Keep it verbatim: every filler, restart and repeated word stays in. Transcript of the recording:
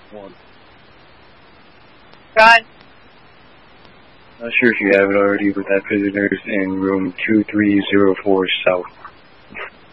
one. Ron? Not sure if you have it already, but that prisoner's in room two three zero four South.